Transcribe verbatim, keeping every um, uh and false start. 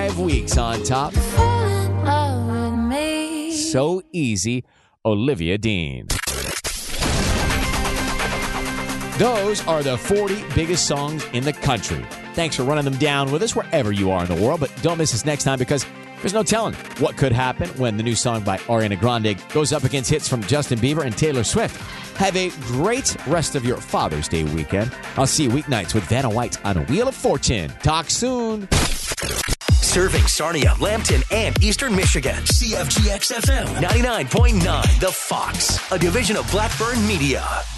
five weeks on top. So easy, Olivia Dean. Those are the forty biggest songs in the country. Thanks for running them down with us wherever you are in the world, but don't miss us next time because there's no telling what could happen when the new song by Ariana Grande goes up against hits from Justin Bieber and Taylor Swift. Have a great rest of your Father's Day weekend. I'll see you weeknights with Vanna White on Wheel of Fortune. Talk soon. Serving Sarnia, Lambton, and Eastern Michigan. C F G X F M ninety-nine point nine, The Fox, a division of Blackburn Media.